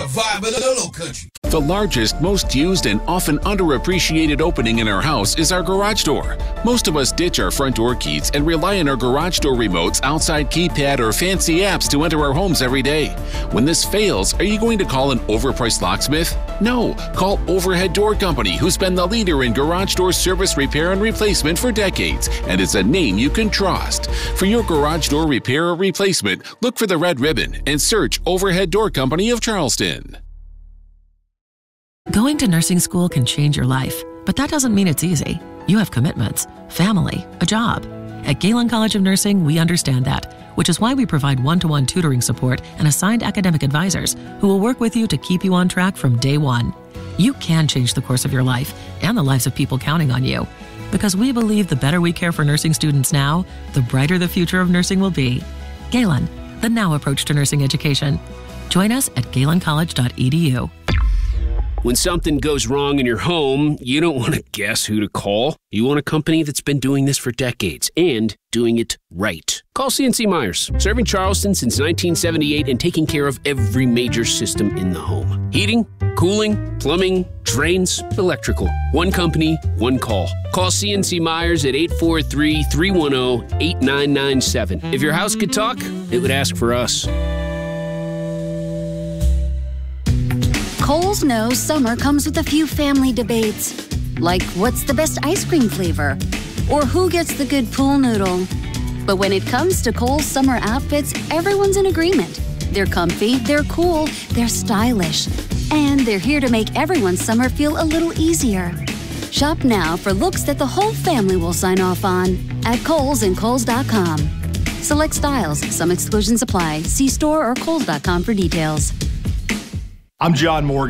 vibe of the little country. The largest, most used, and often underappreciated opening in our house is our garage door. Most of us ditch our front door keys and rely on our garage door remotes, outside keypad, or fancy apps to enter our homes every day. When this fails, are you going to call an overpriced locksmith? No, call Overhead Door Company, who's been the leader in garage door service, repair, and replacement for decades, and is a name you can trust. For your garage door repair or replacement, look for the red ribbon and search Overhead Door Company of Charleston. Going to nursing school can change your life, but that doesn't mean it's easy. You have commitments, family, a job. At Galen College of Nursing, we understand that, which is why we provide one-to-one tutoring support and assigned academic advisors who will work with you to keep you on track from day one. You can change the course of your life and the lives of people counting on you, because we believe the better we care for nursing students now, the brighter the future of nursing will be. Galen, the now approach to nursing education. Join us at galencollege.edu. When something goes wrong in your home, you don't want to guess who to call. You want a company that's been doing this for decades and doing it right. Call C&C Myers, serving Charleston since 1978 and taking care of every major system in the home. Heating, cooling, plumbing, drains, electrical. One company, one call. Call C&C Myers at 843-310-8997. If your house could talk, it would ask for us. Kohl's knows summer comes with a few family debates, like what's the best ice cream flavor, or who gets the good pool noodle. But when it comes to Kohl's summer outfits, everyone's in agreement. They're comfy, they're cool, they're stylish, and they're here to make everyone's summer feel a little easier. Shop now for looks that the whole family will sign off on at Kohl's and Kohls.com. Select styles, some exclusions apply. See store or Kohls.com for details. I'm John Morgan.